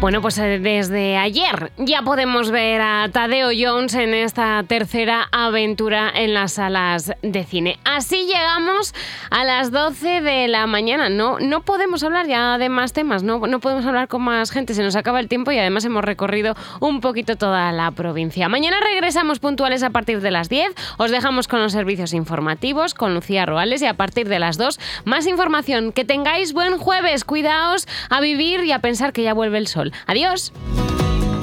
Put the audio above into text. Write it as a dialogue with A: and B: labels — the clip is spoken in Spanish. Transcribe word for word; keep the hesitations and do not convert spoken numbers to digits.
A: Bueno, pues desde ayer ya podemos ver a Tadeo Jones en esta tercera aventura en las salas de cine. Así llegamos a las doce de la mañana. No, no podemos hablar ya de más temas, no, no podemos hablar con más gente, se nos acaba el tiempo y además hemos recorrido un poquito toda la provincia. Mañana regresamos puntuales a partir de las diez, os dejamos con los servicios informativos, con Lucía Roales, y a partir de las dos más información. Que tengáis buen jueves, cuidaos, a vivir y a pensar que ya vuelve el sol. Adiós.